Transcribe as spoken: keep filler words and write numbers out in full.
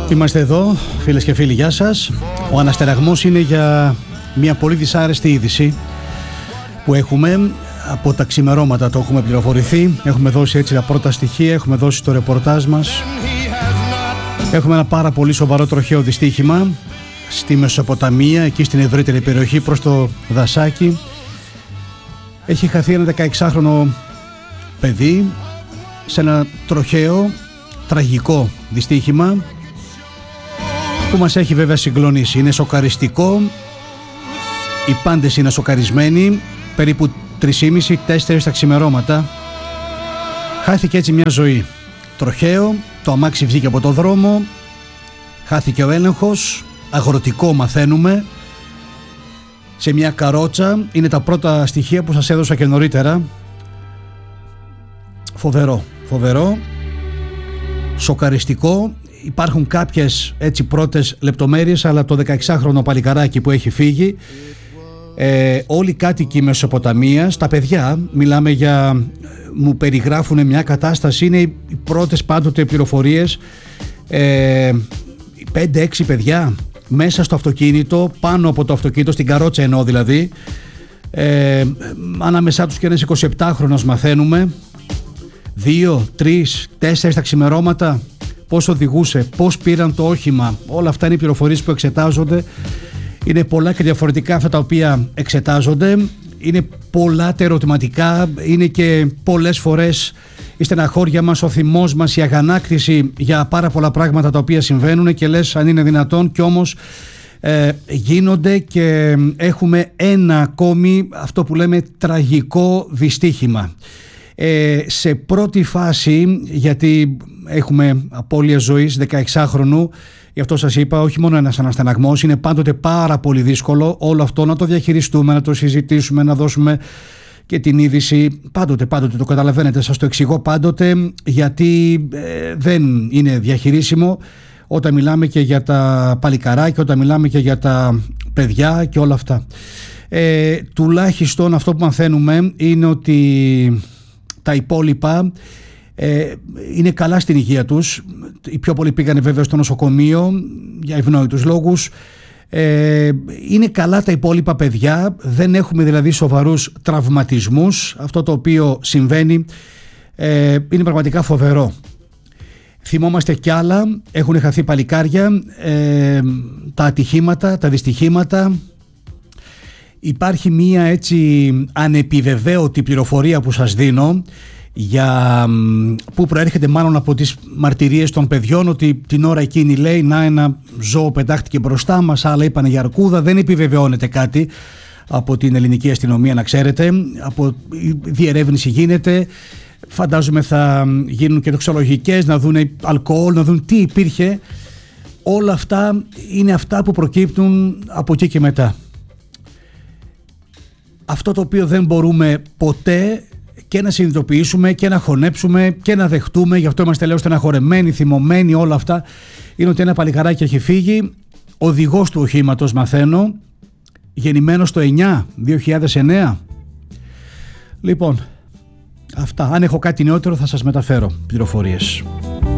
Είμαστε εδώ, φίλες και φίλοι, γεια σας. Ο αναστεραγμός είναι για μια πολύ δυσάρεστη είδηση που έχουμε από τα ξημερώματα. Το έχουμε πληροφορηθεί, έχουμε δώσει έτσι τα πρώτα στοιχεία, έχουμε δώσει το ρεπορτάζ μας. Έχουμε ένα πάρα πολύ σοβαρό τροχαίο δυστύχημα στη Μεσοποταμία, εκεί στην ευρύτερη περιοχή προς το Δασάκι. Έχει χαθεί ένα δεκαεξάχρονο παιδί σε ένα τροχαίο τραγικό δυστύχημα που μας έχει βέβαια συγκλονίσει. Είναι σοκαριστικό, οι πάντες είναι σοκαρισμένοι. Περίπου τρεις και μισή με τέσσερις τα ξημερώματα χάθηκε έτσι μια ζωή. Τροχαίο, το αμάξι βγήκε από το δρόμο, χάθηκε ο έλεγχος, αγροτικό μαθαίνουμε, σε μια καρότσα. Είναι τα πρώτα στοιχεία που σας έδωσα και νωρίτερα. Φοβερό, φοβερό, σοκαριστικό. Υπάρχουν κάποιες έτσι πρώτες λεπτομέρειες, αλλά το δεκαεξάχρονο παλικαράκι που έχει φύγει, ε, όλοι οι κάτοικοι Μεσοποταμίας, τα παιδιά, μιλάμε για, μου περιγράφουν μια κατάσταση, είναι οι πρώτες πάντοτε πληροφορίες, ε, πέντε έξι παιδιά μέσα στο αυτοκίνητο, πάνω από το αυτοκίνητο, στην καρότσα εννοώ δηλαδή, ε, ανάμεσά τους και ένας εικοσιεπτάχρονος μαθαίνουμε, δύο, τρεις, τέσσερις τα ξημερώματα. Πώς οδηγούσε, πώς πήραν το όχημα, όλα αυτά είναι οι πληροφορίες που εξετάζονται. Είναι πολλά και διαφορετικά αυτά τα οποία εξετάζονται. Είναι πολλά τα ερωτηματικά, είναι και πολλές φορές η στεναχώρια μας, ο θυμός μας, η αγανάκτηση για πάρα πολλά πράγματα τα οποία συμβαίνουν και λες αν είναι δυνατόν, και όμως ε, γίνονται και έχουμε ένα ακόμη, αυτό που λέμε τραγικό δυστύχημα. Ε, σε πρώτη φάση, γιατί έχουμε απώλεια ζωής δεκαεξάχρονου, γι' αυτό σας είπα, όχι μόνο ένας αναστεναγμός, είναι πάντοτε πάρα πολύ δύσκολο όλο αυτό να το διαχειριστούμε, να το συζητήσουμε, να δώσουμε και την είδηση. Πάντοτε, πάντοτε το καταλαβαίνετε, σας το εξηγώ πάντοτε, γιατί ε, δεν είναι διαχειρίσιμο όταν μιλάμε και για τα παλικαράκια, όταν μιλάμε και για τα παιδιά και όλα αυτά. Ε, τουλάχιστον αυτό που μαθαίνουμε είναι ότι τα υπόλοιπα ε, είναι καλά στην υγεία τους. Οι πιο πολλοί πήγανε βέβαια στο νοσοκομείο για ευνόητους λόγους. Ε, είναι καλά τα υπόλοιπα παιδιά, δεν έχουμε δηλαδή σοβαρούς τραυματισμούς. Αυτό το οποίο συμβαίνει ε, είναι πραγματικά φοβερό. Θυμόμαστε κι άλλα, έχουν χαθεί παλικάρια, ε, τα ατυχήματα, τα δυστυχήματα. Υπάρχει μία έτσι ανεπιβεβαίωτη πληροφορία που σας δίνω, για, που προέρχεται μάλλον από τις μαρτυρίες των παιδιών, ότι την ώρα εκείνη λέει να ένα ζώο πετάχτηκε μπροστά μας, άλλα είπανε για αρκούδα. Δεν επιβεβαιώνεται κάτι από την ελληνική αστυνομία, να ξέρετε. Από η διερεύνηση γίνεται, φαντάζομαι θα γίνουν και τοξολογικές, να δουν αλκοόλ, να δουν τι υπήρχε. Όλα αυτά είναι αυτά που προκύπτουν από εκεί και μετά. Αυτό το οποίο δεν μπορούμε ποτέ και να συνειδητοποιήσουμε και να χωνέψουμε και να δεχτούμε, γι' αυτό είμαστε λέω στεναχωρεμένοι, θυμωμένοι, όλα αυτά, είναι ότι ένα παλικαράκι έχει φύγει, οδηγός του οχήματος μαθαίνω, γεννημένος το εννιά, δύο χιλιάδες εννέα. Λοιπόν, αυτά. Αν έχω κάτι νεότερο θα σας μεταφέρω πληροφορίες.